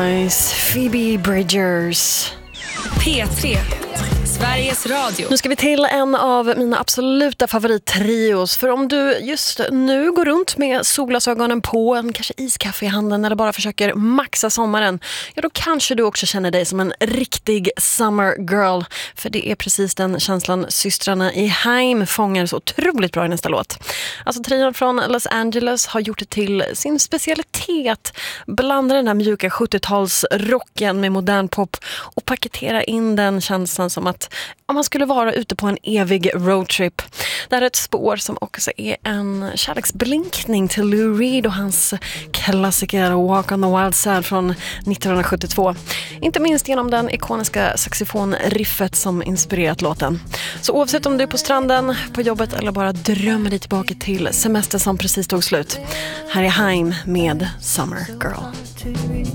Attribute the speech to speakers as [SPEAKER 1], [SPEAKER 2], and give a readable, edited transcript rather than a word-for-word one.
[SPEAKER 1] Nice. Phoebe Bridgers.
[SPEAKER 2] P3, Sveriges Radio.
[SPEAKER 1] Nu ska vi till en av mina absoluta favorittrios. För om du just nu går runt med solglasögonen på, en kanske iskaffe i handen eller bara försöker maxa sommaren, ja då kanske du också känner dig som en riktig summer girl. För det är precis den känslan systrarna i Haim fångar så otroligt bra i nästa låt. Alltså trion från Los Angeles har gjort det till sin specialitet. Blanda den här mjuka 70-talsrocken med modern pop och paketera in den känslan som att om man skulle vara ute på en evig roadtrip. Det här är ett spår som också är en kärleksblinkning till Lou Reed och hans klassiker Walk on the Wild Side från 1972. Inte minst genom den ikoniska saxofonriffet som inspirerat låten. Så oavsett om du är på stranden, på jobbet eller bara drömmer dig tillbaka till semester som precis tog slut. Här är Haim med Summer Girl.